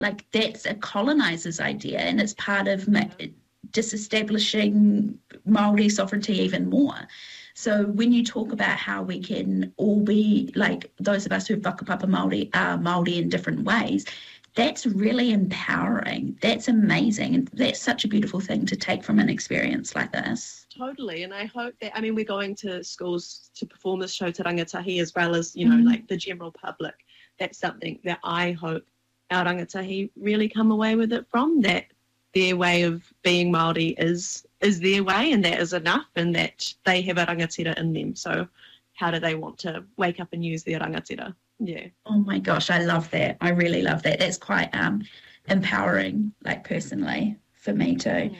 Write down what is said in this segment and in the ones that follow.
like that's a colonizer's idea, and it's part of disestablishing Māori sovereignty even more. So when you talk about how we can all be, like those of us who whakapapa Māori are Māori in different ways, that's really empowering. That's amazing. And that's such a beautiful thing to take from an experience like this. Totally. And I hope that, I mean, we're going to schools to perform this show Te Rangatahi, as well as, you know, like the general public. That's something that I hope our rangatahi really come away with it from, that their way of being Māori is their way, and that is enough, and that they have a rangatira in them. So how do they want to wake up and use their rangatira? Yeah. Oh my gosh, I love that. I really love that. That's quite empowering, like personally, for me too.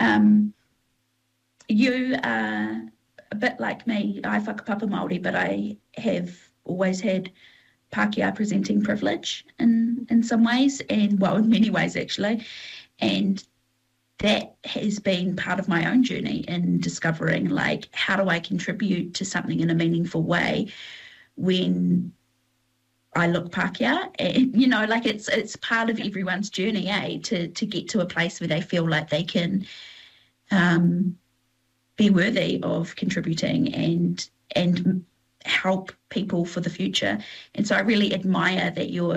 You are a bit like me. I whakapapa Māori, but I have always had Pākehā presenting privilege in some ways, and well, in many ways actually. And that has been part of my own journey in discovering, like, how do I contribute to something in a meaningful way when I look Pākehā? And, you know, like it's part of everyone's journey, to get to a place where they feel like they can be worthy of contributing and help people for the future. And so I really admire that you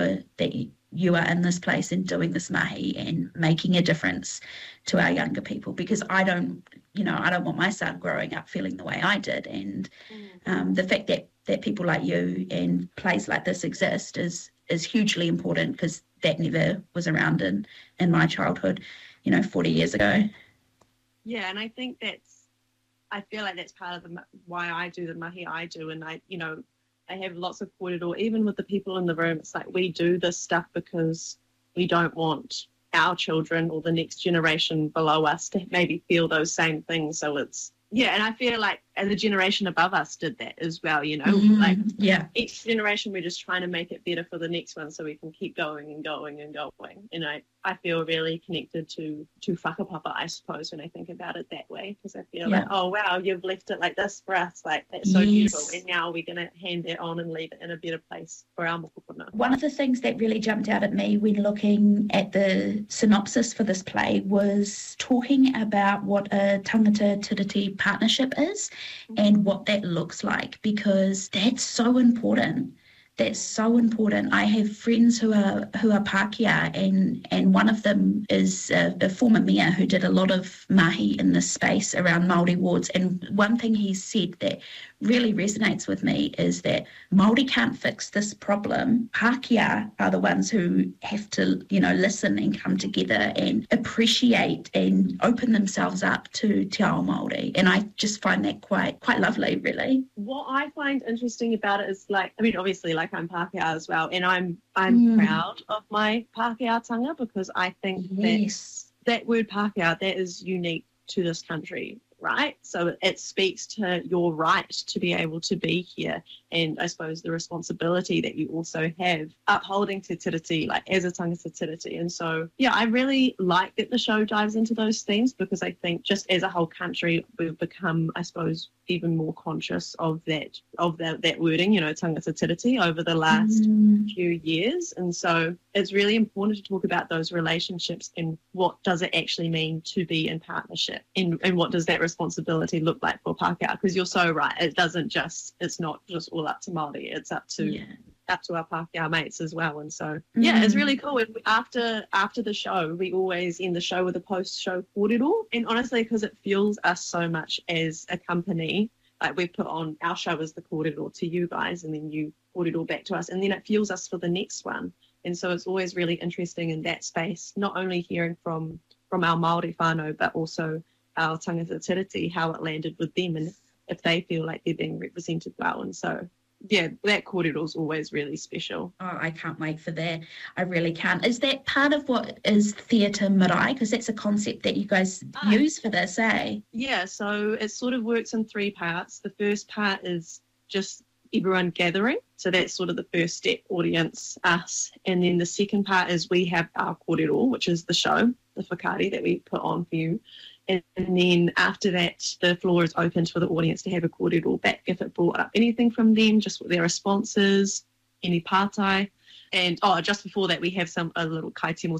are in this place and doing this mahi and making a difference to our younger people, because I don't want my son growing up feeling the way I did. And the fact that people like you and plays like this exist is hugely important, because that never was around in my childhood, 40 years ago. Yeah, and I think I feel like that's part of why I do the mahi I do. And I have lots of kōrero, even with the people in the room. It's like we do this stuff because we don't want our children or the next generation below us to maybe feel those same things. So it's, yeah, and I feel like the generation above us did that as well, like each generation we're just trying to make it better for the next one so we can keep going and going and going. And I feel really connected to whakapapa, I suppose, when I think about it that way, because I feel like, oh wow, you've left it like this for us, like that's so beautiful, and now we're going to hand that on and leave it in a better place for our mokopuna. One of the things that really jumped out at me when looking at the synopsis for this play was talking about what a tangata tiriti partnership is and what that looks like, because that's so important. That's so important. I have friends who are Pākehā, and one of them is a former mayor who did a lot of mahi in this space around Māori wards. And one thing he said that really resonates with me is that Māori can't fix this problem. Pākehā are the ones who have to, listen and come together and appreciate and open themselves up to Te Ao Māori. And I just find that quite lovely, really. What I find interesting about it is, obviously, I'm Pākehā as well, and I'm proud of my Pākehā-tanga, because I think that word Pākehā, that is unique to this country, right? So it speaks to your right to be able to be here, and I suppose the responsibility that you also have upholding te tiriti, like as a tangata tiriti. And so, yeah, I really like that the show dives into those themes, because I think just as a whole country, we've become, I suppose, even more conscious of that wording, tangata tiriti, over the last few years. And so it's really important to talk about those relationships and what does it actually mean to be in partnership, and what does that responsibility look like for Pākehā, because you're so right, it's not just all up to Māori, it's up to our Pākehā mates as well. And so it's really cool. And after the show, we always end the show with a post-show kōrero, and honestly, because it fuels us so much as a company, like we put on our show as the kōrero to you guys, and then you kōrero back to us, and then it fuels us for the next one. And so it's always really interesting in that space, not only hearing from our Māori whānau, but also our tangata tiriti, how it landed with them and if they feel like they're being represented well. And so, yeah, that kōrero is always really special. Oh, I can't wait for that. I really can't. Is that part of what is theatre marae? Because that's a concept that you guys use for this, eh? Yeah, so it sort of works in three parts. The first part is just everyone gathering. So that's sort of the first step, audience, us. And then the second part is we have our kōrero, which is the show, the whakaari that we put on for you. And then after that, the floor is open for the audience to have a kōrero back if it brought up anything from them, just what their responses, any pātai. And just before that, we have a little kaitimo